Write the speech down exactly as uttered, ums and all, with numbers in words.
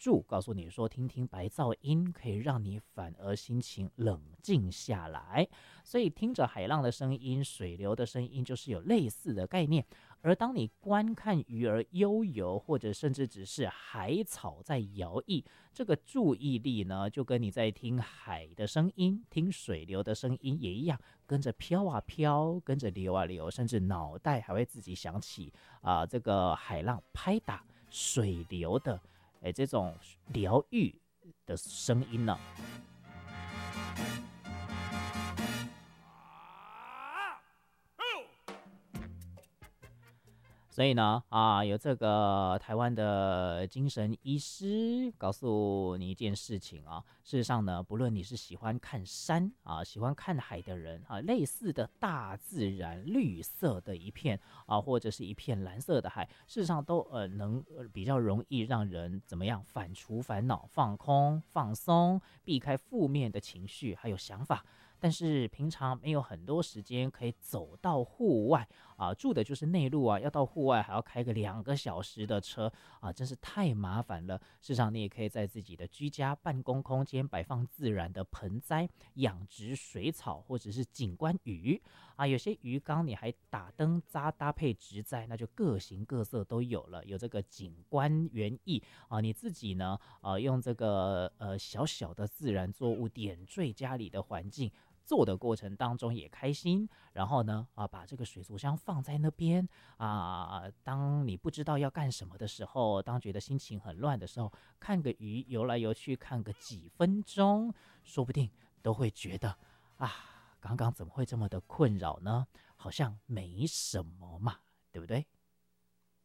助，告诉你说听听白噪音可以让你反而心情冷静下来。所以听着海浪的声音、水流的声音，就是有类似的概念。而当你观看鱼儿悠游，或者甚至只是海草在摇曳，这个注意力呢，就跟你在听海的声音、听水流的声音也一样，跟着飘啊飘，跟着流啊流，甚至脑袋还会自己想起啊、呃，这个海浪拍打水流的，哎，这种疗愈的声音呢。所以呢，啊，有这个台湾的精神医师告诉你一件事情啊，事实上呢，不论你是喜欢看山啊，喜欢看海的人啊，类似的大自然绿色的一片啊，或者是一片蓝色的海，事实上都呃能呃比较容易让人怎么样反刍烦恼、放空、放松，避开负面的情绪还有想法。但是平常没有很多时间可以走到户外啊，住的就是内陆啊，要到户外还要开个两个小时的车啊，真是太麻烦了。事实上，你也可以在自己的居家办公空间摆放自然的盆栽，养殖水草或者是景观鱼啊。有些鱼缸你还打灯扎搭配植栽，那就各形各色都有了。有这个景观园艺啊，你自己呢，呃，用这个呃小小的自然作物点缀家里的环境。做的过程当中也开心，然后呢，啊，把这个水族箱放在那边啊，当你不知道要干什么的时候，当觉得心情很乱的时候，看个鱼游来游去，看个几分钟，说不定都会觉得啊，刚刚怎么会这么的困扰呢？好像没什么嘛，对不对？